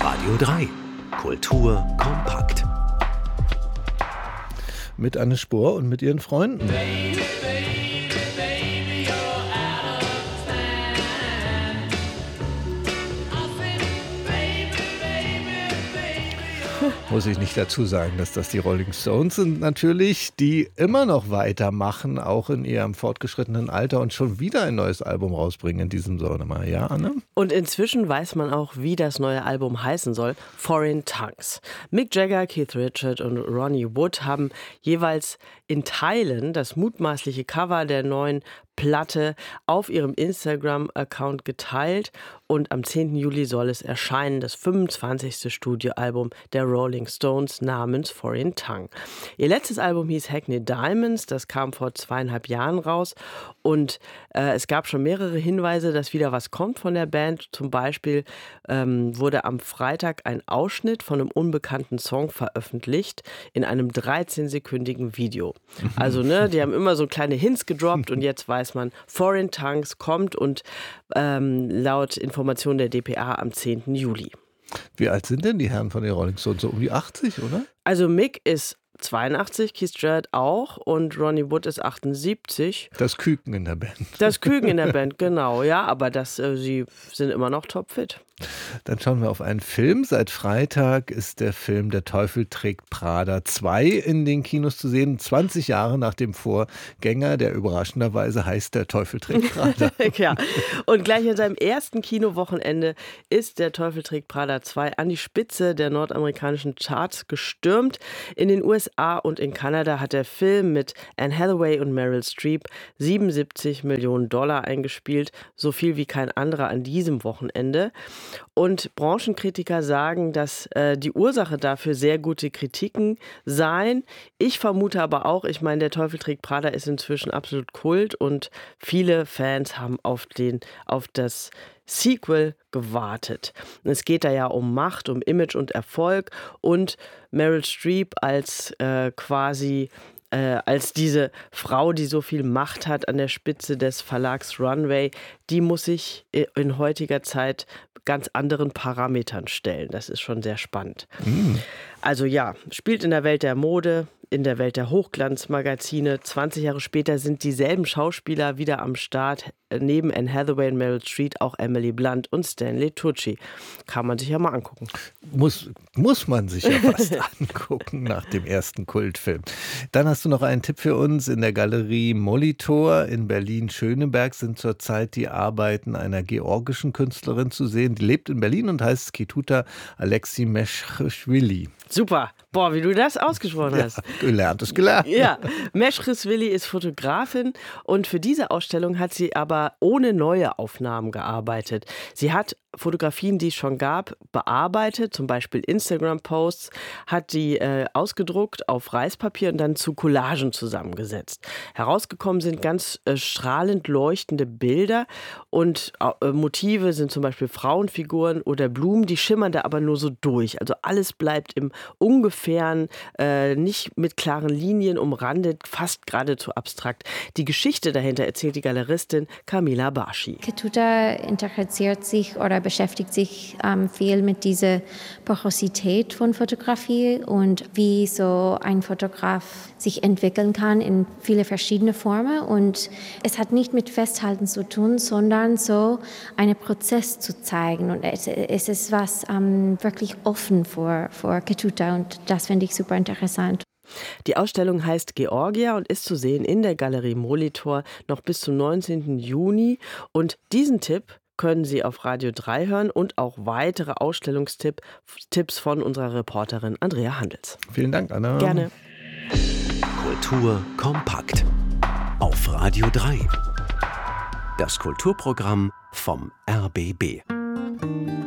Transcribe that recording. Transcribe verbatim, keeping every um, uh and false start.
Radio drei. Kultur kompakt. Mit Anne Spohr und mit ihren Freunden. Muss ich nicht dazu sagen, dass das die Rolling Stones sind natürlich, die immer noch weitermachen, auch in ihrem fortgeschrittenen Alter und schon wieder ein neues Album rausbringen in diesem Sommer. Ja, Anne? Und inzwischen weiß man auch, wie das neue Album heißen soll, Foreign Tongues. Mick Jagger, Keith Richards und Ronnie Wood haben jeweils in Teilen das mutmaßliche Cover der neuen Platte auf ihrem Instagram-Account geteilt und am zehnten Juli soll es erscheinen, das fünfundzwanzigste Studioalbum der Rolling Stones namens Foreign Tongue. Ihr letztes Album hieß Hackney Diamonds, das kam vor zweieinhalb Jahren raus und äh, es gab schon mehrere Hinweise, dass wieder was kommt von der Band. Zum Beispiel ähm, wurde am Freitag ein Ausschnitt von einem unbekannten Song veröffentlicht in einem dreizehnsekündigen Video. Also ne, die haben immer so kleine Hints gedroppt und jetzt weiß man, Foreign Tongues kommt und ähm, laut Informationen der D P A am zehnten Juli. Wie alt sind denn die Herren von den Rolling Stones? So um die achtzig, oder? Also Mick ist zweiundachtzig, Keith Jarrett auch und Ronnie Wood ist achtundsiebzig. Das Küken in der Band. Das Küken in der Band, genau, ja, aber das, äh, sie sind immer noch topfit. Dann schauen wir auf einen Film. Seit Freitag ist der Film Der Teufel trägt Prada zwei in den Kinos zu sehen. zwanzig Jahre nach dem Vorgänger, der überraschenderweise heißt Der Teufel trägt Prada. Ja, und gleich an seinem ersten Kinowochenende ist Der Teufel trägt Prada zwei an die Spitze der nordamerikanischen Charts gestürmt. In den U S A und in Kanada hat der Film mit Anne Hathaway und Meryl Streep siebenundsiebzig Millionen Dollar eingespielt, so viel wie kein anderer an diesem Wochenende. Und Branchenkritiker sagen, dass äh, die Ursache dafür sehr gute Kritiken seien. Ich vermute aber auch, ich meine, Der Teufel trägt Prada ist inzwischen absolut Kult und viele Fans haben auf, den, auf das Sequel gewartet. Es geht da ja um Macht, um Image und Erfolg und Meryl Streep als äh, quasi Äh, als diese Frau, die so viel Macht hat an der Spitze des Verlags Runway, die muss sich in heutiger Zeit ganz anderen Parametern stellen. Das ist schon sehr spannend. Mhm. Also ja, spielt in der Welt der Mode, in der Welt der Hochglanzmagazine. zwanzig Jahre später sind dieselben Schauspieler wieder am Start. Neben Anne Hathaway und Meryl Streep auch Emily Blunt und Stanley Tucci. Kann man sich ja mal angucken. Muss, muss man sich ja fast angucken nach dem ersten Kultfilm. Dann hast du noch einen Tipp für uns. In der Galerie Molitor in Berlin-Schöneberg sind zurzeit die Arbeiten einer georgischen Künstlerin zu sehen. Die lebt in Berlin und heißt Ketuta Alexi Meshchishvili. Super. Boah, wie du das ausgesprochen hast. Ja, gelernt ist gelernt. Ja, Meshchishvili ist Fotografin und für diese Ausstellung hat sie aber ohne neue Aufnahmen gearbeitet. Sie hat Fotografien, die es schon gab, bearbeitet, zum Beispiel Instagram-Posts, hat die äh, ausgedruckt auf Reispapier und dann zu Collagen zusammengesetzt. Herausgekommen sind ganz äh, strahlend leuchtende Bilder und äh, Motive sind zum Beispiel Frauenfiguren oder Blumen, die schimmern da aber nur so durch. Also alles bleibt im Ungefähren, äh, nicht mit klaren Linien umrandet, fast geradezu abstrakt. Die Geschichte dahinter erzählt die Galeristin Camila Barschi. Ketuta interessiert sich oder beschäftigt sich ähm, viel mit dieser Porosität von Fotografie und wie so ein Fotograf sich entwickeln kann in viele verschiedene Formen. Und es hat nicht mit Festhalten zu tun, sondern so einen Prozess zu zeigen. Und es, es ist was ähm, wirklich offen für, für Ketuta und das finde ich super interessant. Die Ausstellung heißt Georgia und ist zu sehen in der Galerie Molitor noch bis zum neunzehnten Juni. Und diesen Tipp können Sie auf Radio drei hören und auch weitere Ausstellungstipps von unserer Reporterin Andrea Handels. Vielen Dank, Anna. Gerne. Kultur kompakt auf Radio drei. Das Kulturprogramm vom R B B.